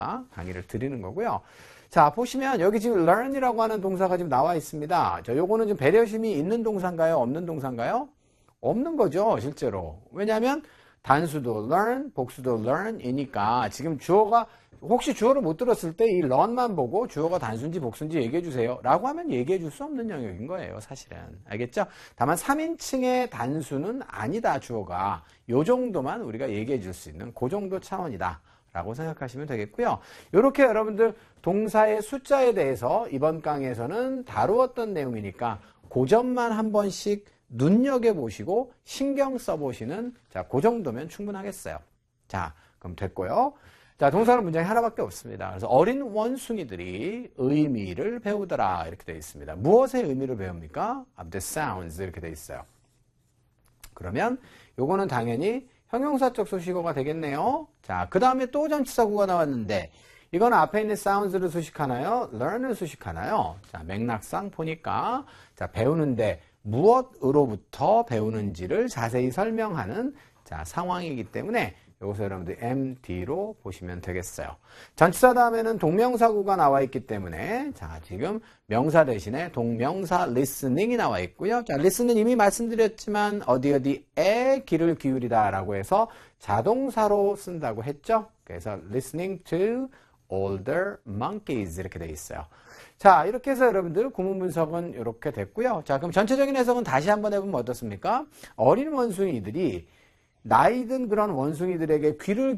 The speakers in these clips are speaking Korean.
강의를 드리는 거고요. 자, 보시면 여기 지금 learn이라고 하는 동사가 지금 나와 있습니다. 요거는 좀 배려심이 있는 동사인가요? 없는 동사인가요? 없는 거죠, 실제로. 왜냐하면 단수도 learn, 복수도 learn이니까 지금 주어가 혹시 주어를 못 들었을 때 이 learn만 보고 주어가 단수인지 복수인지 얘기해 주세요 라고 하면 얘기해 줄 수 없는 영역인 거예요, 사실은. 알겠죠? 다만 3인칭의 단수는 아니다, 주어가. 요 정도만 우리가 얘기해 줄 수 있는 그 정도 차원이다 라고 생각하시면 되겠고요. 이렇게 여러분들 동사의 숫자에 대해서 이번 강의에서는 다루었던 내용이니까 그 점만 한 번씩 눈여겨보시고 신경 써보시는, 자, 그 정도면 충분하겠어요. 자, 그럼 됐고요. 자, 동사는 문장이 하나밖에 없습니다. 그래서 어린 원숭이들이 의미를 배우더라 이렇게 되어 있습니다. 무엇의 의미를 배웁니까? Of the sounds 이렇게 되어 있어요. 그러면 요거는 당연히 형용사적 수식어가 되겠네요. 자, 그 다음에 또 전치사구가 나왔는데 이건 앞에 있는 sounds를 수식하나요? learn을 수식하나요? 자, 맥락상 보니까 자, 배우는데 무엇으로부터 배우는지를 자세히 설명하는 자, 상황이기 때문에 여기서 여러분들 MD로 보시면 되겠어요. 전치사 다음에는 동명사구가 나와 있기 때문에 자, 지금 명사 대신에 동명사 listening이 나와 있고요. 자, listen은 이미 말씀드렸지만 어디에 귀를 기울이다 라고 해서 자동사로 쓴다고 했죠. 그래서 listening to older monkeys 이렇게 돼 있어요. 자, 이렇게 해서 여러분들 구문 분석은 이렇게 됐고요. 자, 그럼 전체적인 해석은 다시 한번 해보면 어떻습니까? 어린 원숭이들이 나이 든 그런 원숭이들에게 귀를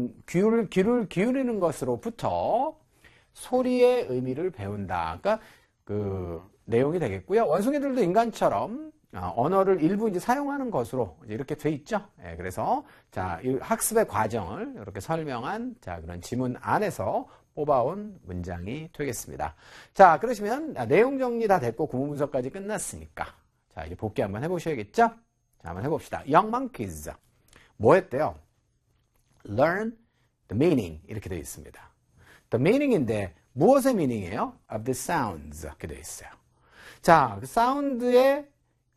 기울이는 것으로부터 소리의 의미를 배운다. 그러니까 그 내용이 되겠고요. 원숭이들도 인간처럼 언어를 일부 이제 사용하는 것으로 이렇게 돼 있죠. 예, 그래서 자, 이 학습의 과정을 이렇게 설명한 자, 그런 지문 안에서 뽑아온 문장이 되겠습니다. 자, 그러시면 내용 정리 다 됐고 구문 분석까지 끝났으니까 자, 이제 복귀 한번 해보셔야겠죠? 자, 한번 해봅시다. Young monkeys. 뭐 했대요? Learn the meaning 이렇게 되어 있습니다. The meaning인데 무엇의 meaning이에요? Of the sounds 이렇게 되어 있어요. 자, 그 사운드의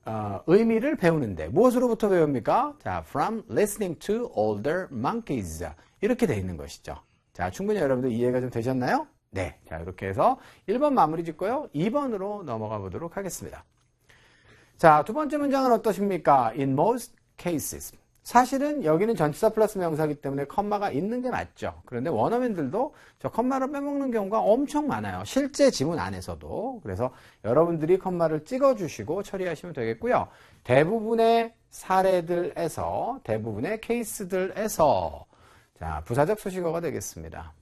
의미를 배우는데 무엇으로부터 배웁니까? 자, from listening to older monkeys 이렇게 되어 있는 것이죠. 자, 충분히 여러분들 이해가 좀 되셨나요? 네. 자, 이렇게 해서 1번 마무리 짓고요. 2번으로 넘어가 보도록 하겠습니다. 자, 두 번째 문장은 어떠십니까? In most cases. 사실은 여기는 전치사 플러스 명사이기 때문에 컴마가 있는 게 맞죠. 그런데 원어민들도 저 컴마를 빼먹는 경우가 엄청 많아요. 실제 지문 안에서도. 그래서 여러분들이 컴마를 찍어주시고 처리하시면 되겠고요. 대부분의 사례들에서, 대부분의 케이스들에서 자, 부사적 수식어가 되겠습니다.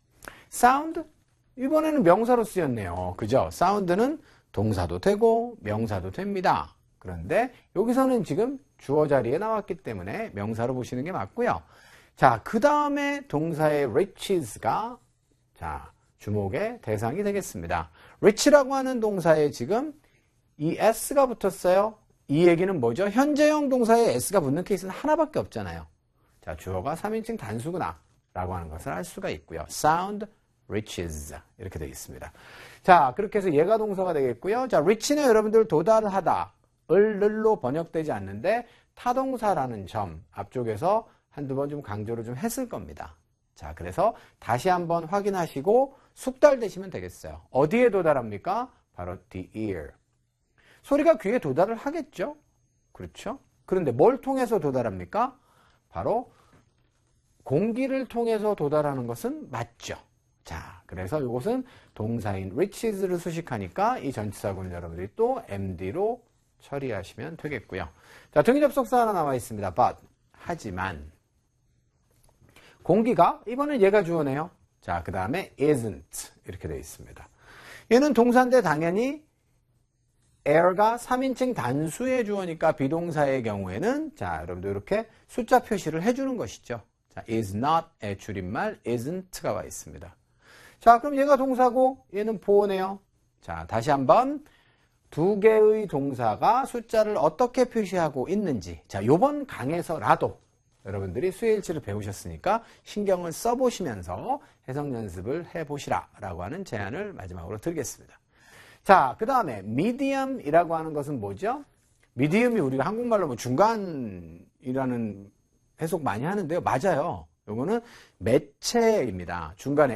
사운드? 이번에는 명사로 쓰였네요. 그죠? 사운드는 동사도 되고 명사도 됩니다. 그런데 여기서는 지금 주어 자리에 나왔기 때문에 명사로 보시는 게 맞고요. 자, 그 다음에 동사의 riches가 자, 주목의 대상이 되겠습니다. rich라고 하는 동사에 지금 이 s가 붙었어요. 이 얘기는 뭐죠? 현재형 동사에 s가 붙는 케이스는 하나밖에 없잖아요. 자, 주어가 3인칭 단수구나 라고 하는 것을 알 수가 있고요. sound riches 이렇게 되어 있습니다. 자, 그렇게 해서 얘가 동사가 되겠고요. 자, reach는 여러분들 도달하다 을로 번역되지 않는데 타동사라는 점 앞쪽에서 한두 번 좀 강조를 좀 했을 겁니다. 자, 그래서 다시 한번 확인하시고 숙달되시면 되겠어요. 어디에 도달합니까? 바로 the ear. 소리가 귀에 도달을 하겠죠? 그렇죠? 그런데 뭘 통해서 도달합니까? 바로 공기를 통해서 도달하는 것은 맞죠. 자, 그래서 이것은 동사인 riches를 수식하니까 이 전치사구는 여러분들이 또 MD로 처리하시면 되겠고요. 자, 등위 접속사 하나 나와 있습니다. but, 하지만 공기가 이번엔 얘가 주어네요. 자, 그 다음에 isn't 이렇게 되어 있습니다. 얘는 동사인데 당연히 air가 3인칭 단수의 주어니까 비동사의 경우에는 자, 여러분들 이렇게 숫자 표시를 해주는 것이죠. 자, is not의 줄임말 isn't가 와 있습니다. 자, 그럼 얘가 동사고 얘는 보어네요. 자, 다시 한번 두 개의 동사가 숫자를 어떻게 표시하고 있는지 자, 요번 강에서라도 여러분들이 수일치를 배우셨으니까 신경을 써보시면서 해석 연습을 해보시라 라고 하는 제안을 마지막으로 드리겠습니다. 자, 그 다음에 medium이라고 하는 것은 뭐죠? medium이 우리가 한국말로 뭐 중간이라는 해석 많이 하는데요. 맞아요. 요거는 매체입니다. 중간에